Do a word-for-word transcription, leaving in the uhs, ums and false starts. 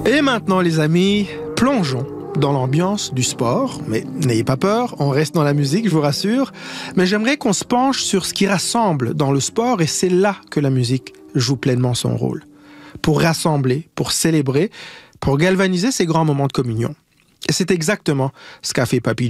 Et maintenant, les amis, plongeons dans l'ambiance du sport. Mais n'ayez pas peur, on reste dans la musique, je vous rassure. Mais j'aimerais qu'on se penche sur ce qui rassemble dans le sport, et c'est là que la musique joue pleinement son rôle. Pour rassembler, pour célébrer, pour galvaniser ces grands moments de communion. Et c'est exactement ce qu'a fait Papy